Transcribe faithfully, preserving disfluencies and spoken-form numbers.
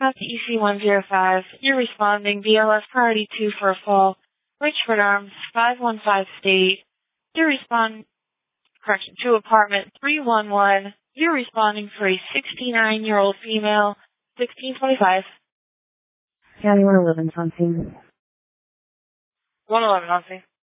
South E C one zero five. You're responding B L S Priority two for a fall. Richford Arms, five one five State. You're responding, correction, to apartment three one one. You're responding for a sixty-nine-year-old female, sixteen twenty-five. County one eleven, on scene. one eleven, on scene.